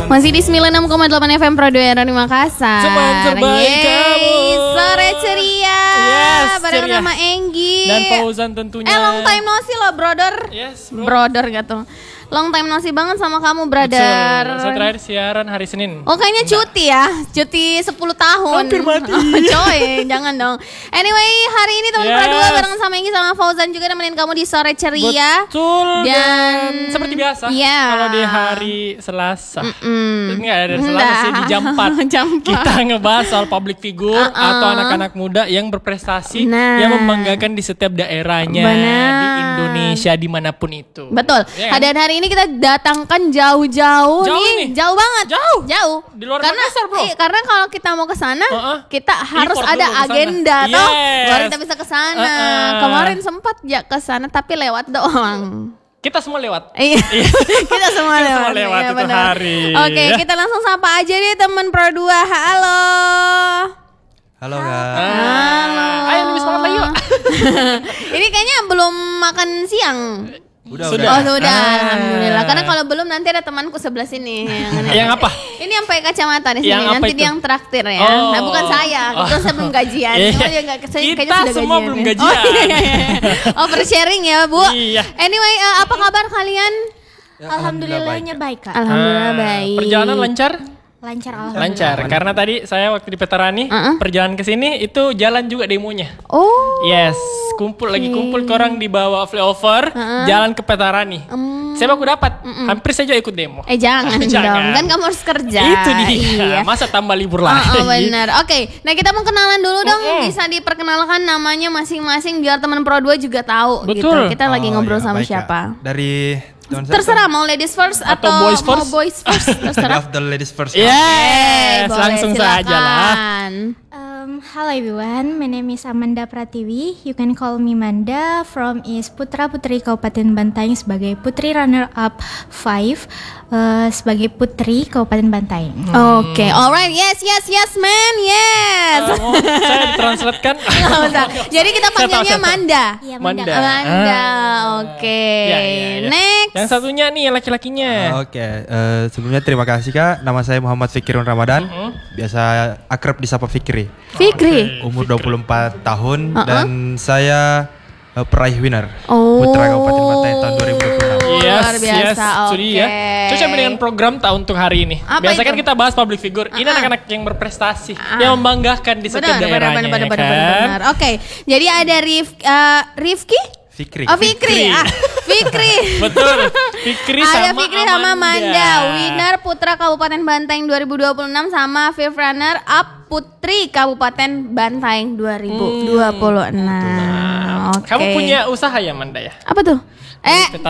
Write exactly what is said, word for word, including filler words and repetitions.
Masih di sembilan puluh enam koma delapan F M Pro dua R Makassar. Teman terbaik kamu. Sore ceria. Yes, bareng ceria. sama Enggi Dan Fauzan tentunya. Eh long time no see loh brother. Yes, bro. Brother gitu. Long time no see banget sama kamu brother. Betul. Saya terakhir siaran hari Senin. Oh kayaknya cuti ya. Cuti sepuluh tahun. Hampir mati. Oh, coy, jangan dong. Anyway, hari ini teman Yes. Pro dua bareng sama Enggi sama Fauzan juga nemenin kamu di sore ceria. Betul. Dan, Dan seperti biasa. Iya. Kalau di hari Selasa. Mm-mm. Enggak ada Selasa Enggak. sih di jam empat. Jam empat. Kita ngebahas soal public figure Uh-uh. atau anak-anak muda yang berprestasi Nah. yang membanggakan di setiap daerahnya Benar. di Indonesia dimanapun itu. Betul. Ya kan? Dan hari ini kita datangkan jauh-jauh Jauh nih, nih. jauh banget. Jauh. Jauh. Di luar karena, Makassar, bro. iya, karena kalau kita mau ke sana, Uh-uh. kita harus Effort ada dulu ke sana. agenda toh. Yes. Baru kita bisa ke sana. Uh-uh. Kemarin sempat ya ke sana tapi lewat doang. Kita semua lewat. Iya. kita semua Kita lewat. semua lewat Iya, itu benar. hari. Oke, Ya. kita langsung sapa aja deh teman Pro dua. Halo. Halo Kak. Halo. Ayo lebih semangat lagi yuk. Ini kayaknya belum makan siang. Udah, Sudah. udah. Oh sudah, Ah. alhamdulillah. Karena kalau belum nanti ada temanku sebelah sini. Yang, Yang apa? Ini yang pakai kacamata di sini. Yang apa Nanti itu? dia yang traktir ya. Oh. Nah bukan saya. Oh. Terus saya belum gajian. Iya. Oh, ya, nggak- saya Kita kayaknya sudah semua gajian, belum ya. gajian. Oh, iya, iya, iya. Over sharing ya Bu. Iya. Anyway, uh, apa kabar kalian? Ya, Alhamdulillahnya baik kak. Alhamdulillah Ah, baik. Perjalanan lancar? Lancar alhamdulillah. Lancar. Karena tadi saya waktu di Veterani, Uh-uh. perjalanan ke sini itu jalan juga demonya. Oh. Yes, kumpul lagi kumpul ke orang di bawah flyover, Uh-uh. jalan ke Veterani. Um, Saya baru dapat, hampir saja ikut demo. eh jangan, Jangan. dong. Kan kamu harus kerja. Itu dia. Iya. Masa tambah libur Oh, lagi. oh benar. Oke, nah kita mau kenalan dulu dong. Mm-mm. Bisa diperkenalkan namanya masing-masing biar teman Pro dua juga tahu gitu. Betul. Kita lagi Oh, ngobrol iya, sama baik, Kak. siapa? Dari teman saya, Terserah mau ladies first atau, Atau boys mau first? boys first. Kak. Terserah. After ladies first. Yes, Eh, boleh, langsung saja lah. silakan. Um, hello everyone, my name is Amanda Pratiwi. You can call me Manda from is Putra Putri Kabupaten Bantaeng sebagai Putri Runner Up five uh, sebagai Putri Kabupaten Bantaeng. Oke, alright, yes, yes, yes, man, yes. Eh, mau saya ditranslatekan. Nggak usah. Jadi kita Saya tahu, panggilnya saya tahu. Manda. Iya, Manda. Manda, Ah. oke. Ya, ya, ya. Next. Yang satunya nih laki-lakinya. Oke, eh, sebelumnya terima kasih Kak. Nama saya Muhammad Fikirun Ramadan. Biasa akrab disapa Fikri. Fikri. Umur dua puluh empat tahun Uh-uh. dan saya eh, peraih winner Oh. Putra Kabupaten Bantaeng tahun dua ribu dua puluh enam. Yes, Luar biasa, yes, itu dia. oke. Cocok dengan program tak untuk hari ini. Apa Biasa kan itu? kita bahas public figure. Ini Ah, ah. anak-anak yang berprestasi, Ah. yang membanggakan di setiap Benar, benar, daerahnya. benar, benar, ya benar, kan? benar. Oke, jadi ada Rif, uh, Rifki? Fikri. Oh Fikri, Fikri. ah Fikri. Betul. Fikri Ada sama Fikri sama Amanda. Manda, winner Putra Kabupaten Bantaeng dua ribu dua puluh enam sama fifth runner up Putri Kabupaten Bantaeng dua ribu dua puluh enam. Oke. Kamu punya usaha ya Manda ya? apa tuh? Eh,